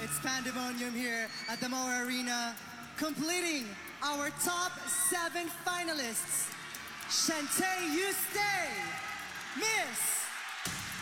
It's pandemonium here at the Moa Arena, completing our top 7 finalists. Shantae, you stay, Miss